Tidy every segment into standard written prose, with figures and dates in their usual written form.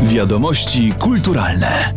Wiadomości kulturalne.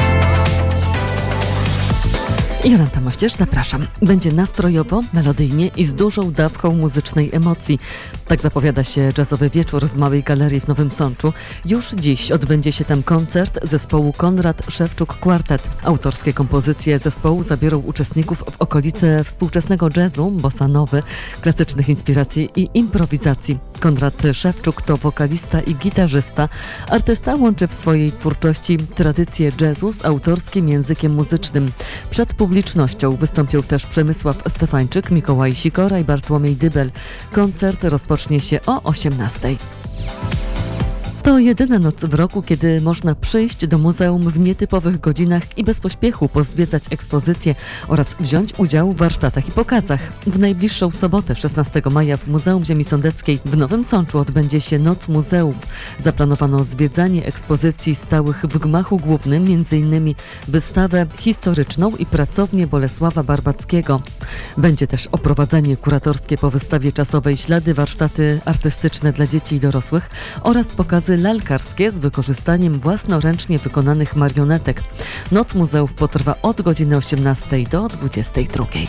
Jolanta Mościerz, zapraszam. Będzie nastrojowo, melodyjnie i z dużą dawką muzycznej emocji. Tak zapowiada się jazzowy wieczór w Małej Galerii w Nowym Sączu. Już dziś odbędzie się tam koncert zespołu Konrad Szewczuk Quartet. Autorskie kompozycje zespołu zabiorą uczestników w okolice współczesnego jazzu, bossa nowy, klasycznych inspiracji i improwizacji. Konrad Szewczuk to wokalista i gitarzysta. Artysta łączy w swojej twórczości tradycję jazzu z autorskim językiem muzycznym. Przed publicznością wystąpią też Przemysław Stefańczyk, Mikołaj Sikora i Bartłomiej Dybel. Koncert rozpocznie się o 18:00. To jedyna noc w roku, kiedy można przyjść do muzeum w nietypowych godzinach i bez pośpiechu pozwiedzać ekspozycje oraz wziąć udział w warsztatach i pokazach. W najbliższą sobotę, 16 maja w Muzeum Ziemi Sądeckiej w Nowym Sączu odbędzie się Noc Muzeów. Zaplanowano zwiedzanie ekspozycji stałych w gmachu głównym, m.in. wystawę historyczną i pracownię Bolesława Barbackiego. Będzie też oprowadzanie kuratorskie po wystawie czasowej, ślady, warsztaty artystyczne dla dzieci i dorosłych oraz pokazy lalkarskie z wykorzystaniem własnoręcznie wykonanych marionetek. Noc Muzeów potrwa od godziny 18:00 do 22:00.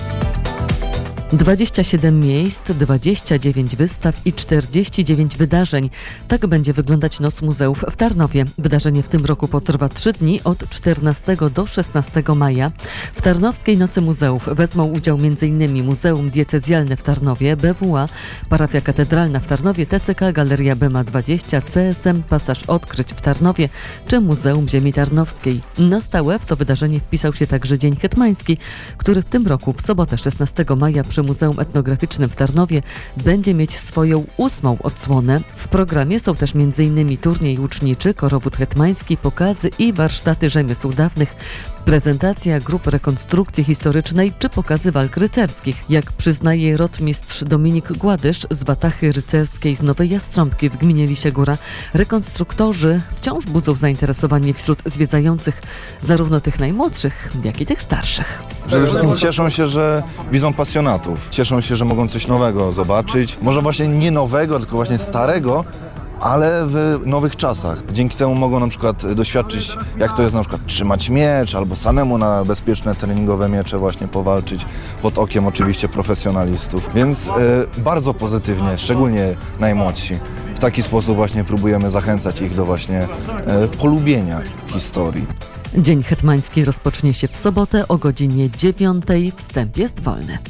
27 miejsc, 29 wystaw i 49 wydarzeń. Tak będzie wyglądać Noc Muzeów w Tarnowie. Wydarzenie w tym roku potrwa 3 dni od 14 do 16 maja. W Tarnowskiej Nocy Muzeów wezmą udział m.in. Muzeum Diecezjalne w Tarnowie, BWA, Parafia Katedralna w Tarnowie, TCK, Galeria Bema 20, CSM, Pasaż Odkryć w Tarnowie czy Muzeum Ziemi Tarnowskiej. Na stałe w to wydarzenie wpisał się także Dzień Hetmański, który w tym roku w sobotę 16 maja przy Muzeum Etnograficznym w Tarnowie będzie mieć swoją 8. odsłonę. W programie są też m.in. turniej łuczniczy, korowód hetmański, pokazy i warsztaty rzemiosł dawnych, prezentacja grup rekonstrukcji historycznej czy pokazy walk rycerskich. Jak przyznaje rotmistrz Dominik Gładysz z Watachy Rycerskiej z Nowej Jastrząbki w gminie Lisiegóra, rekonstruktorzy wciąż budzą zainteresowanie wśród zwiedzających, zarówno tych najmłodszych, jak i tych starszych. Przede wszystkim cieszą się, że widzą pasjonatów. Cieszą się, że mogą coś nowego zobaczyć. Może właśnie nie nowego, tylko właśnie starego, ale w nowych czasach. Dzięki temu mogą na przykład doświadczyć, jak to jest na przykład trzymać miecz, albo samemu na bezpieczne treningowe miecze właśnie powalczyć, pod okiem oczywiście profesjonalistów. Więc bardzo pozytywnie, szczególnie najmłodsi. W taki sposób właśnie próbujemy zachęcać ich do właśnie polubienia historii. Dzień Hetmański rozpocznie się w sobotę o godzinie 9:00. Wstęp jest wolny.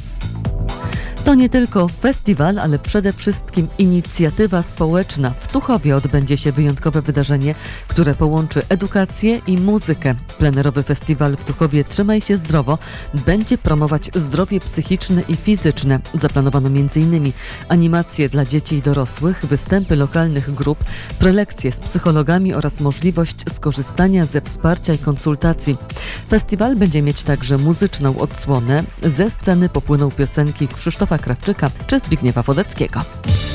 To nie tylko festiwal, ale przede wszystkim inicjatywa społeczna. W Tuchowie odbędzie się wyjątkowe wydarzenie, które połączy edukację i muzykę. Plenerowy festiwal w Tuchowie Trzymaj się zdrowo będzie promować zdrowie psychiczne i fizyczne. Zaplanowano m.in. animacje dla dzieci i dorosłych, występy lokalnych grup, prelekcje z psychologami oraz możliwość skorzystania ze wsparcia i konsultacji. Festiwal będzie mieć także muzyczną odsłonę. Ze sceny popłyną piosenki Krzysztofa Krawczyka czy Zbigniewa Wodeckiego.